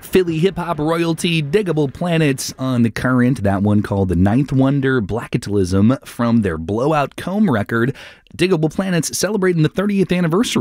Philly hip-hop royalty, Diggable Planets on The Current. That one called The Ninth Wonder, Blackatilism, from their Blowout Comb record. Diggable Planets celebrating the 30th anniversary